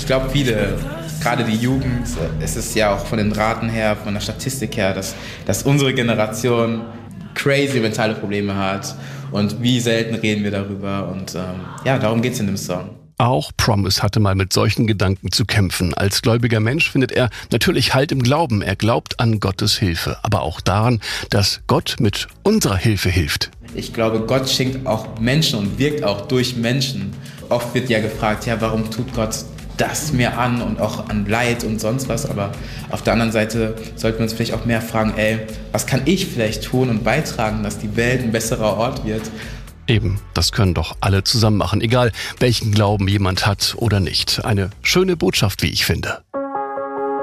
glaube, viele, gerade die Jugend, es ist ja auch von den Raten her, von der Statistik her, dass unsere Generation crazy mentale Probleme hat. Und wie selten reden wir darüber. Und darum geht's in dem Song. Auch Promise hatte mal mit solchen Gedanken zu kämpfen. Als gläubiger Mensch findet er natürlich Halt im Glauben. Er glaubt an Gottes Hilfe, aber auch daran, dass Gott mit unserer Hilfe hilft. Ich glaube, Gott schenkt auch Menschen und wirkt auch durch Menschen. Oft wird ja gefragt, warum tut Gott das mir an und auch an Leid und sonst was. Aber auf der anderen Seite sollten wir uns vielleicht auch mehr fragen, was kann ich vielleicht tun und beitragen, dass die Welt ein besserer Ort wird. Eben, das können doch alle zusammen machen, egal welchen Glauben jemand hat oder nicht. Eine schöne Botschaft, wie ich finde.